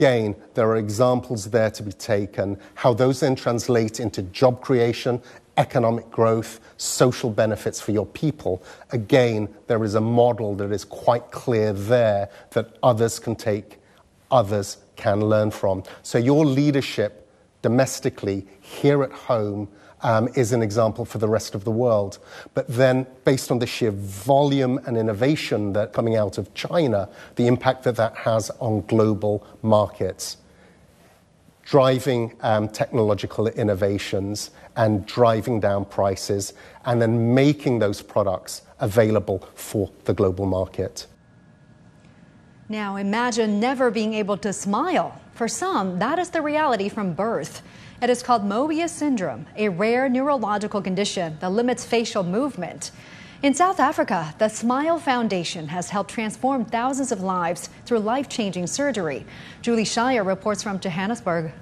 Again, there are examples there to be taken, how those then translate into job creation, economic growth, social benefits for your people. Again, there is a model that is quite clear there that others can take, others can learn from. So your leadership domestically, here at home, is an example for the rest of the world. But then, based on the sheer volume and innovation that coming out of China, the impact that that has on global markets, driving technological innovations and driving down prices, and then making those products available for the global market. Now imagine never being able to smile. For some, that is the reality from birth. It is called Mobius syndrome, a rare neurological condition that limits facial movement. In South Africa, the Smile Foundation has helped transform thousands of lives through life-changing surgery. Julie Shire reports from Johannesburg.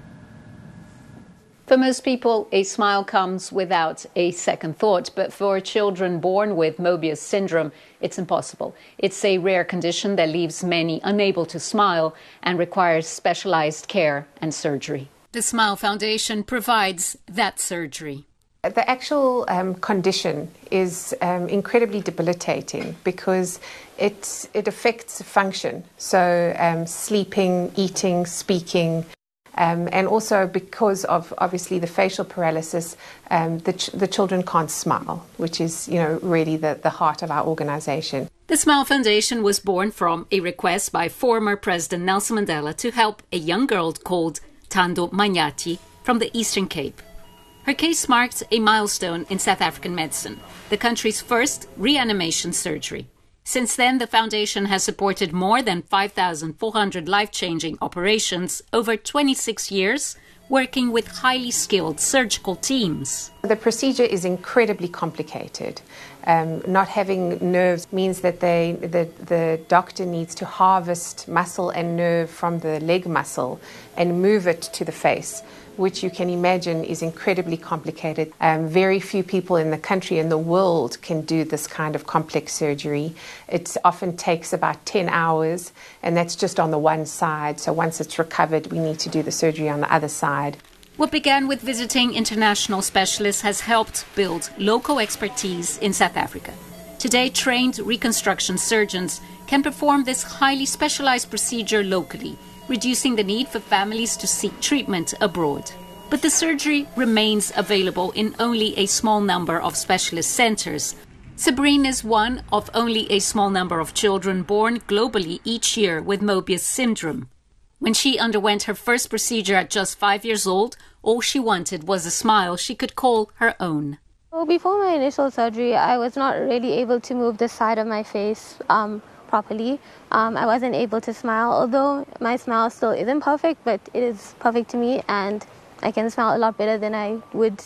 For most people, a smile comes without a second thought, but for children born with Mobius syndrome, it's impossible. It's a rare condition that leaves many unable to smile and requires specialized care and surgery. The Smile Foundation provides that surgery. The actual condition is incredibly debilitating because it affects function, so sleeping, eating, speaking, and also because of obviously the facial paralysis, the children can't smile, which is really the heart of our organization. The Smile Foundation was born from a request by former President Nelson Mandela to help a young girl called Thando Manyati from the Eastern Cape. Her case marked a milestone in South African medicine, the country's first reanimation surgery. Since then, the foundation has supported more than 5,400 life-changing operations over 26 years, working with highly skilled surgical teams. The procedure is incredibly complicated. Not having nerves means that the doctor needs to harvest muscle and nerve from the leg muscle and move it to the face, which you can imagine is incredibly complicated. Very few people in the country and the world can do this kind of complex surgery. It often takes about 10 hours, and that's just on the one side. So once it's recovered, we need to do the surgery on the other side. What began with visiting international specialists has helped build local expertise in South Africa. Today, trained reconstruction surgeons can perform this highly specialized procedure locally, reducing the need for families to seek treatment abroad. But the surgery remains available in only a small number of specialist centers. Sabrine is one of only a small number of children born globally each year with Mobius syndrome. When she underwent her first procedure at just 5 years old, all she wanted was a smile she could call her own. Well, before my initial surgery, I was not really able to move the side of my face properly. I wasn't able to smile, although my smile still isn't perfect, but it is perfect to me, and I can smile a lot better than I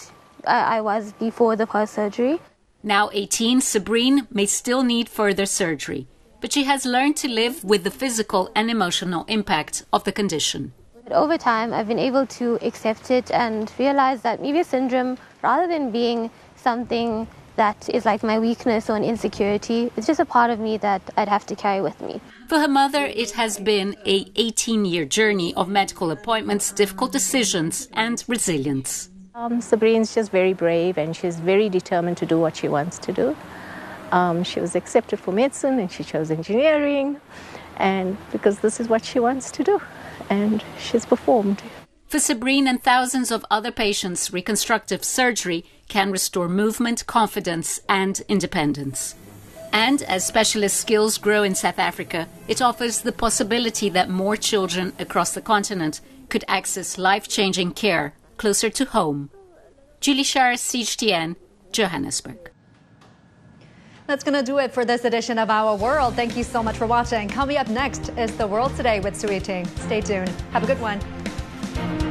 was before the past surgery. Now 18, Sabrine may still need further surgery, but she has learned to live with the physical and emotional impact of the condition. But over time, I've been able to accept it and realize that Mobius syndrome, rather than being something that is like my weakness or an insecurity, it's just a part of me that I'd have to carry with me. For her mother, it has been a 18-year journey of medical appointments, difficult decisions, and resilience. Sabrine's just very brave, and she's very determined to do what she wants to do. She was accepted for medicine, and she chose engineering, and because this is what she wants to do, and she's performed. For Sabrine and thousands of other patients, reconstructive surgery can restore movement, confidence, and independence. And as specialist skills grow in South Africa, it offers the possibility that more children across the continent could access life-changing care closer to home. Julie Shire, CGTN, Johannesburg. That's going to do it for this edition of Our World. Thank you so much for watching. Coming up next is The World Today with Sui Ting. Stay tuned. Have a good one.